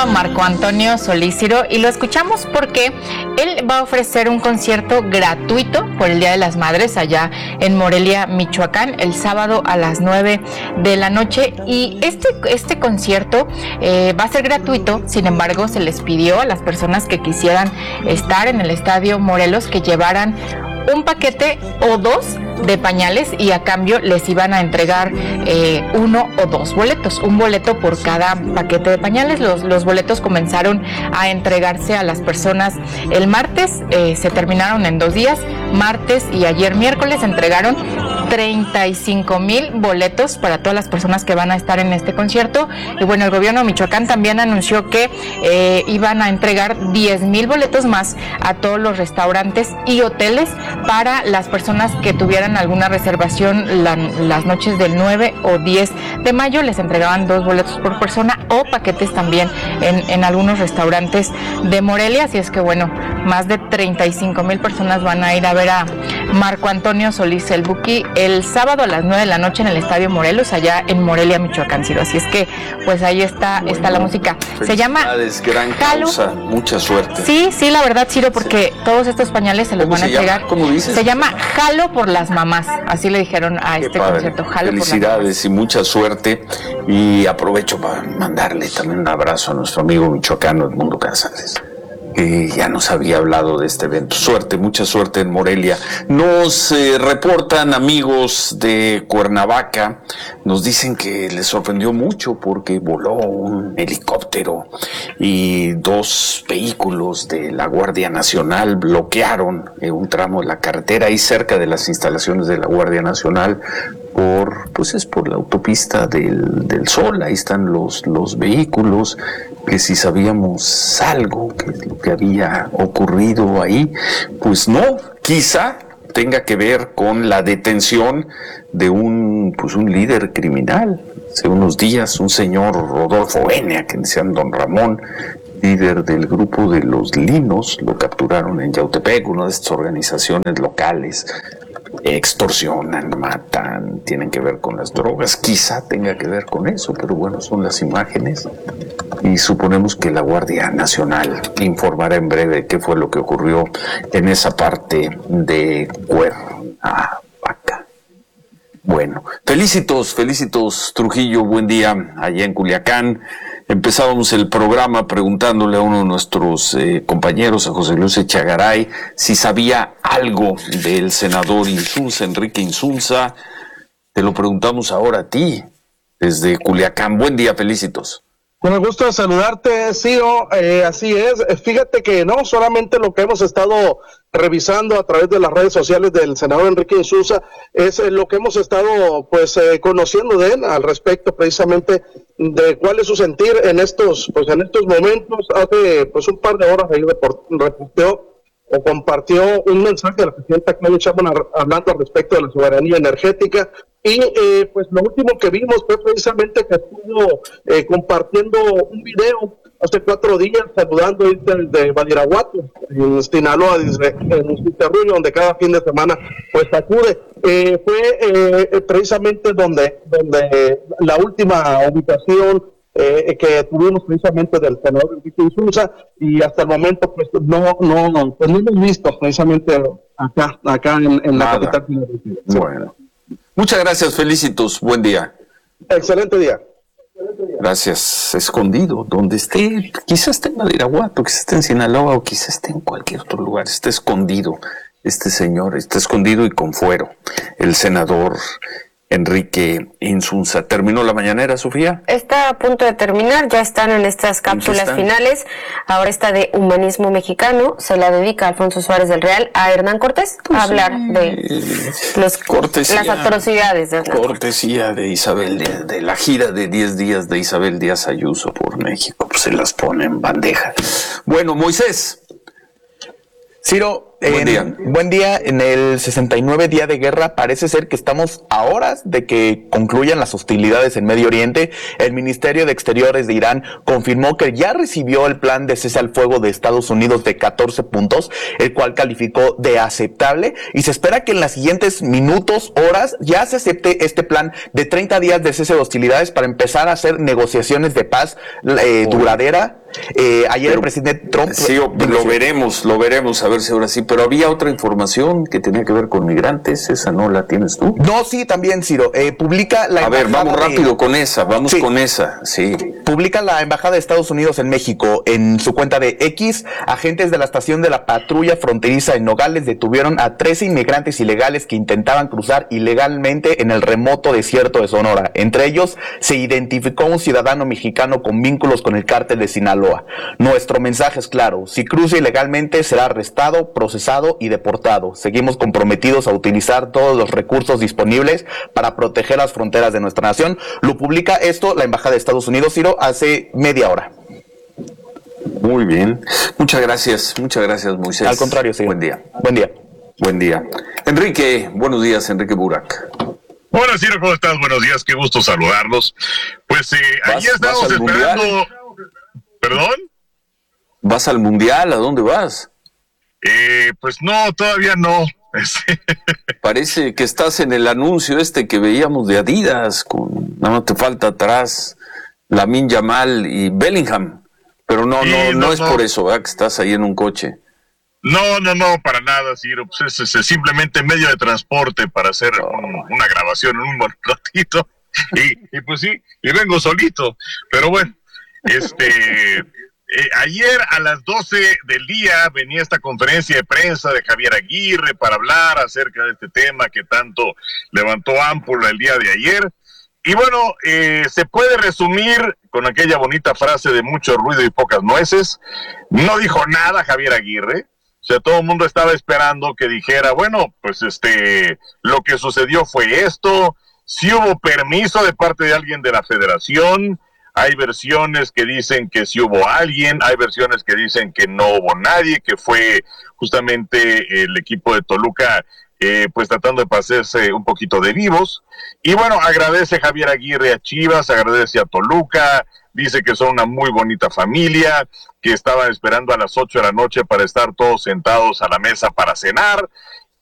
a Marco Antonio Solís, Ciro, y lo escuchamos porque él va a ofrecer un concierto gratuito por el Día de las Madres allá en Morelia, Michoacán, el sábado a las 9 de la noche. Y este concierto va a ser gratuito. Sin embargo, se les pidió a las personas que quisieran estar en el Estadio Morelos que llevaran un paquete o dos de pañales, y a cambio les iban a entregar 1 o 2 boletos, un boleto por cada paquete de pañales. Los boletos comenzaron a entregarse a las personas el martes, se terminaron en 2 días, martes y ayer miércoles entregaron 35,000 boletos para todas las personas que van a estar en este concierto. Y bueno, el gobierno de Michoacán también anunció que iban a entregar 10,000 boletos más a todos los restaurantes y hoteles para las personas que tuvieran alguna reservación las noches del 9 o 10 de mayo. Les entregaban 2 boletos por persona o paquetes también en algunos restaurantes de Morelia. Así es que bueno, más de 35,000 personas van a ir a ver a Marco Antonio Solís, el Buki, el sábado a las 9 de la noche en el Estadio Morelos, allá en Morelia, Michoacán, Ciro. Así es que, pues ahí está la música. Se llama gran causa, mucha suerte. Sí, la verdad, Ciro, porque todos estos pañales se los van a entregar. ¿Cómo dices? Se llama Jalo por las mamás, así le dijeron a este concierto. Jalo. Felicidades y mucha suerte. Y aprovecho para mandarle también un abrazo a nuestro amigo michoacano Edmundo Casares, que ya nos había hablado de este evento. Suerte, mucha suerte en Morelia. Nos reportan amigos de Cuernavaca, nos dicen que les sorprendió mucho porque voló un helicóptero y 2 vehículos de la Guardia Nacional bloquearon un tramo de la carretera ahí cerca de las instalaciones de la Guardia Nacional por la autopista del Sol. Ahí están los vehículos, que si sabíamos algo que lo que había ocurrido ahí, pues no, quizá tenga que ver con la detención de un líder criminal. Hace unos días un señor Rodolfo N., que decían Don Ramón, líder del grupo de los Linos, lo capturaron en Yautepec, una de estas organizaciones locales. Extorsionan, matan, tienen que ver con las drogas, quizá tenga que ver con eso, pero bueno, son las imágenes y suponemos que la Guardia Nacional informará en breve qué fue lo que ocurrió en esa parte de Cuernavaca. Bueno, felicitos Trujillo, buen día allá en Culiacán. Empezábamos el programa preguntándole a uno de nuestros compañeros, a José Luis Echegaray, si sabía algo del senador Insunza, Enrique Insunza. Te lo preguntamos ahora a ti, desde Culiacán. Buen día, felicitos. Con el gusto de saludarte, Ciro. Así es. Fíjate que no solamente lo que hemos estado revisando a través de las redes sociales del senador Enrique Insunza es lo que hemos estado conociendo de él al respecto precisamente de cuál es su sentir en estos momentos. Hace un par de horas ahí reporteó o compartió un mensaje de la presidenta Claudia Sheinbaum hablando al respecto de la soberanía energética. Y lo último que vimos fue precisamente que estuvo compartiendo un video hace 4 días saludando de Badiraguato, en Sinaloa, en Cisterruño, donde cada fin de semana acude. Fue precisamente donde la última ubicación que tuvimos precisamente del senador Enrique Insunza, y hasta el momento no hemos visto precisamente acá en la capital. Bueno. Muchas gracias, felicitos, buen día. Excelente día. Gracias. Escondido, donde esté, quizás esté en Badiraguato, quizás esté en Sinaloa o quizás esté en cualquier otro lugar, está escondido. Este señor está escondido y con fuero, el senador Enrique Insunza. ¿Terminó la mañanera, Sofía? Está a punto de terminar, ya están en estas cápsulas finales. Ahora está de Humanismo Mexicano, se la dedica Alfonso Suárez del Real a Hernán Cortés, a hablar de las atrocidades de Hernán Cortesía de Isabel, de la gira de 10 días de Isabel Díaz Ayuso por México, pues se las pone en bandeja. Bueno, Moisés. Ciro, buen día. En el 69 día de guerra parece ser que estamos a horas de que concluyan las hostilidades en Medio Oriente. El Ministerio de Exteriores de Irán confirmó que ya recibió el plan de cese al fuego de Estados Unidos de 14 puntos, el cual calificó de aceptable, y se espera que en las siguientes minutos, horas, ya se acepte este plan de 30 días de cese de hostilidades para empezar a hacer negociaciones de paz duradera Ayer el presidente Trump... Sí, lo veremos, a ver si ahora sí. Pero había otra información que tenía que ver con migrantes, ¿esa no la tienes tú? No, sí, también, Ciro. Publica la... A ver, vamos rápido con esa, con esa, sí. Publica la Embajada de Estados Unidos en México en su cuenta de X. Agentes de la estación de la patrulla fronteriza en Nogales detuvieron a 13 inmigrantes ilegales que intentaban cruzar ilegalmente en el remoto desierto de Sonora. Entre ellos se identificó un ciudadano mexicano con vínculos con el cártel de Sinaloa. Nuestro mensaje es claro: si cruza ilegalmente será arrestado, procesado y deportado. Seguimos comprometidos a utilizar todos los recursos disponibles para proteger las fronteras de nuestra nación. Lo publica esto la Embajada de Estados Unidos, Ciro, hace media hora. Muy bien. Muchas gracias, Moisés. Al contrario, sí. Buen día. Buen día. Enrique, buenos días, Enrique Burak. Hola, Ciro, ¿cómo estás? Buenos días, qué gusto saludarlos. Pues ahí estamos esperando... Mundial? ¿Perdón? ¿Vas al Mundial? ¿A dónde vas? Pues no, todavía no. Parece que estás en el anuncio que veíamos de Adidas, nada más te falta atrás Lamine Yamal y Bellingham, pero no es por eso, ¿verdad? Que estás ahí en un coche. No, para nada, Ciro, pues es simplemente medio de transporte para hacer una grabación en un buen ratito, y pues sí, y vengo solito, pero bueno, ayer a las 12 del día venía esta conferencia de prensa de Javier Aguirre para hablar acerca de este tema que tanto levantó ámpula el día de ayer. Y bueno, se puede resumir con aquella bonita frase de mucho ruido y pocas nueces. No dijo nada Javier Aguirre. O sea, todo el mundo estaba esperando que dijera, bueno, pues lo que sucedió fue esto. Sí hubo permiso de parte de alguien de la federación. Hay versiones que dicen que sí hubo alguien, hay versiones que dicen que no hubo nadie, que fue justamente el equipo de Toluca pues tratando de pasarse un poquito de vivos. Y bueno, agradece Javier Aguirre a Chivas, agradece a Toluca, dice que son una muy bonita familia, que estaban esperando a las 8 de la noche para estar todos sentados a la mesa para cenar,